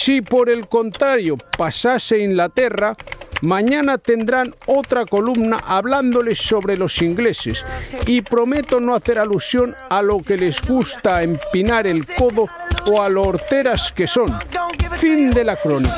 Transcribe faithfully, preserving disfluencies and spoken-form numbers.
Si por el contrario pasase Inglaterra, mañana tendrán otra columna hablándoles sobre los ingleses y prometo no hacer alusión a lo que les gusta empinar el codo o a lo horteras que son. Fin de la crónica.